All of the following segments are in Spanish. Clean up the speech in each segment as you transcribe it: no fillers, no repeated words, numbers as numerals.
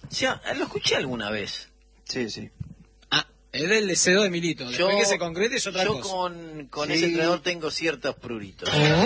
Ya, lo escuché alguna vez. Sí, sí. Ah, es del deseo de Milito. Después que se concrete es otra cosa. Yo con Sí. ese entrenador tengo ciertos pruritos.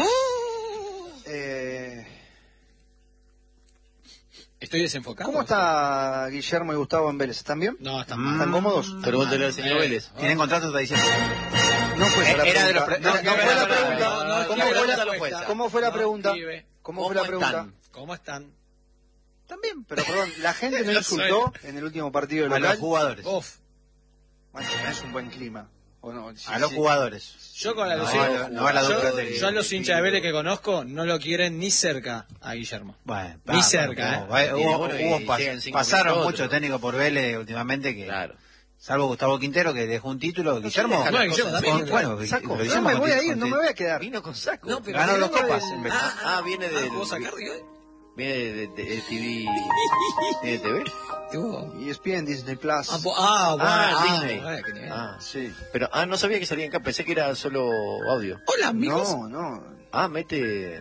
Estoy desenfocado. ¿Cómo está Guillermo y Gustavo en Vélez? ¿Están bien? No, están mal. ¿Están cómodos? Pregúntale al señor Vélez. Tienen contrato hasta diciembre. No fue esa la Era de los pregunta. pre- No fue la pregunta. no, ¿Cómo fue la pregunta? Pibe. ¿Cómo fue la pregunta? están? ¿Cómo están? También, pero perdón, la gente no insultó en el último partido A los local. jugadores. Uf. Bueno, no es un buen clima. ¿O no? Sí, A los sí. jugadores. Yo con la No, Lucía, no va la dupla yo, técnica. yo a los hinchas de Vélez que conozco no lo quieren ni cerca a Guillermo. Bueno, Ni cerca, Pasaron pasaron muchos muchos técnicos por Vélez últimamente que, Claro. salvo Gustavo Quintero que dejó un título, Guillermo. deja las Guillermo cosas también, bien. bueno, Saco. lo No me voy a ir, no me voy a quedar. Vino con saco. No, pero Ganó dos viene copas del- en Vélez. Viene del... ¿Puedo sacar, digo? Viene de TV... ¿Tiene TV? ESPN, Disney Plus. Disney. Qué nivel. Sí. Pero, no sabía que salía en acá, pensé que era solo audio. Hola, amigos. No. Mete...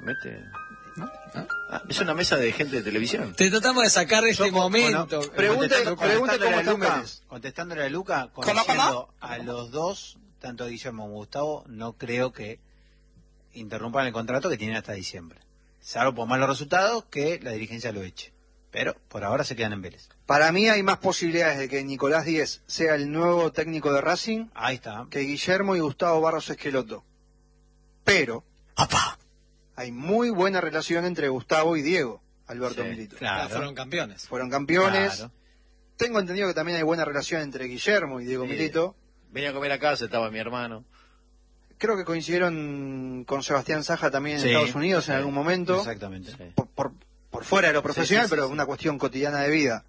es una mesa de gente de televisión. Te tratamos de sacar de este momento. Pregunte cómo está Vélez. Contestándole a Luca, conociendo a los dos, tanto a Guillermo como a Gustavo, no creo que interrumpan el contrato que tienen hasta diciembre. Salvo por malos resultados, que la dirigencia lo eche. Pero por ahora se quedan en Vélez. Para mí hay más posibilidades de que Nicolás Díez sea el nuevo técnico de Racing Ahí está. que Guillermo y Gustavo Barros Esqueloto. Pero hay muy buena relación entre Gustavo y Diego Alberto Sí, Milito. Claro. Fueron campeones. Fueron campeones. Claro. Tengo entendido que también hay buena relación entre Guillermo y Diego Sí. Milito. Venía a comer a casa, estaba mi hermano. Creo que coincidieron con Sebastián Saja también en Sí. Estados Unidos en Sí. algún momento. Exactamente. Sí. Por fuera de lo profesional, Sí, sí, pero sí. una cuestión cotidiana de vida.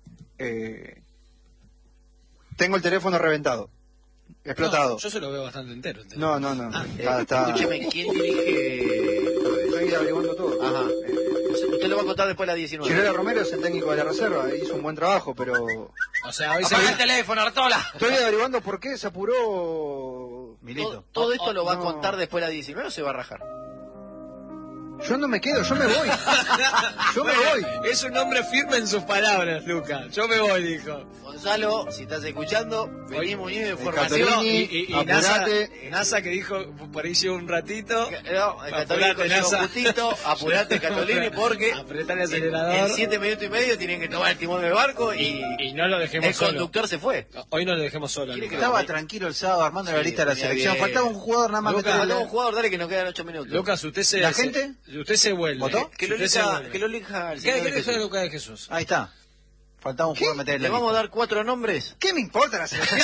Tengo el teléfono reventado, explotado. No, yo se lo veo bastante entero. No. Está. Escúcheme, ¿quién dirige...? Estoy averiguando todo. Ajá. Usted lo va a contar después de la 19. Chirola Romero es el técnico de la reserva, hizo un buen trabajo, pero O sea, hoy se ¡Apaga el teléfono, Artola! estoy averiguando por qué se apuró. Milito. ¿Todo esto lo va a no. contar después de la 19 o se va a rajar? Yo no me quedo, yo me voy. Yo me voy. Es un hombre firme en sus palabras, Luca. Yo me voy, dijo. Gonzalo, si estás escuchando, vení muy bien de información. Catolini, Y NASA, apurate. NASA que dijo, por ahí llevo un ratito. No, el Catolini Apurate, llegó NASA. justito, apurate Catolini porque Apretá el acelerador. en 7 minutos y medio tienen que tomar el timón del barco y no lo dejemos el solo. conductor se fue. Hoy no lo dejemos solo. ¿Quiere Luca. que Estaba tranquilo el sábado armando la Sí, lista de la venía selección. bien. Faltaba un jugador nada más. Lucas, meterle- Faltaba un jugador, dale que nos quedan 8 minutos. Lucas, usted se... ¿La gente? Usted se vuelve. ¿Votó? Que lo Usted se elija, vuelve. que lo elija el ¿Qué señor de le Jesús. Lucas de Jesús? Ahí está. Faltaba un jugador meterle Le la vamos a lista. dar 4 nombres. ¿Qué me importa la selección?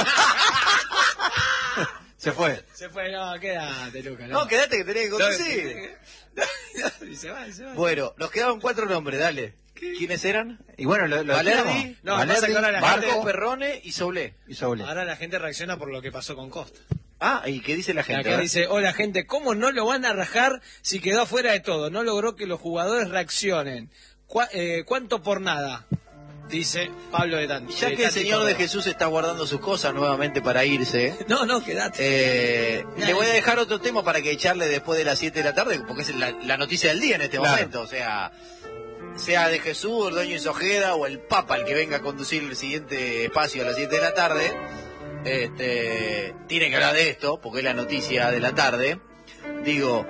Se fue. Se fue, no, quédate, Lucas. No, No, quédate que tenés que conducir. Y se va, y se va. Bueno, nos quedaban 4 nombres, dale. ¿Quiénes eran? Y bueno, lo Valerdi, tiramos. No, pasa que Valerdi, ahora la Barco, gente- Perrone y Soblé. y Soule. Ahora la gente reacciona por lo que pasó con Costa. ¿Y qué dice la gente? Acá dice, hola gente, ¿cómo no lo van a rajar si quedó afuera de todo? No logró que los jugadores reaccionen. ¿Cuánto por nada? Dice Pablo de Tanti. Ya que el Señor de Jesús está guardando sus cosas nuevamente para irse, No, quédate. le voy a dejar otro tema para que echarle después de las 7 de la tarde, porque es la noticia del día en este Claro. momento. O sea de Jesús, el dueño Isojeda o el Papa el que venga a conducir el siguiente espacio a las 7 de la tarde, tiene que hablar de esto, porque es la noticia de la tarde. Digo,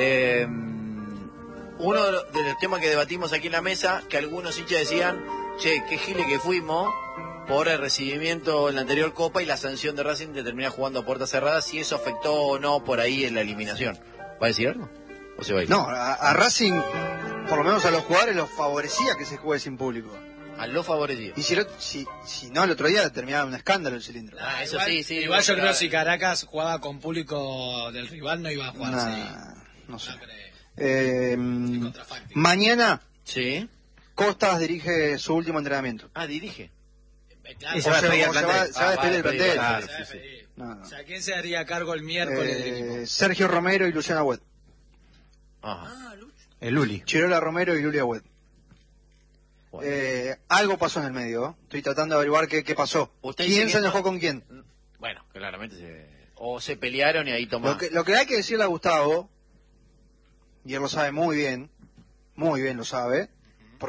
uno de los temas que debatimos aquí en la mesa, que algunos hinchas decían, che, qué gile que fuimos por el recibimiento en la anterior Copa y la sanción de Racing de terminar jugando a puertas cerradas, si eso afectó o no por ahí en la eliminación. ¿Va a decir algo? ¿O se va a ir? No, a Racing, por lo menos a los jugadores, los favorecía que se juegue sin público. A lo favorecido. Y si no, el otro día terminaba un escándalo el cilindro. Eso igual, sí, sí. Igual yo pero- creo que si Caracas jugaba con público del rival no iba a jugar así. No sé. No creo. Eh, Contrafáctico. mañana Sí. Costas dirige su último entrenamiento. dirige. Claro, Y se va a O sea, despedir el se va plantel. a despedir el plantel. claro, se va a sí, sí. pedir. No. O sea, ¿quién se haría cargo el miércoles del equipo? Sergio Romero y Luciana Wet. Ajá. El Luli. Chirola Romero y Lulia Wet. Bueno. Algo pasó en el medio, ¿eh? Estoy tratando de averiguar qué pasó. Usted dice ¿Quién que se esto- enojó con quién? Bueno, claramente o se pelearon y ahí tomó. Lo que hay que decirle a Gustavo, y él lo sabe muy bien lo sabe,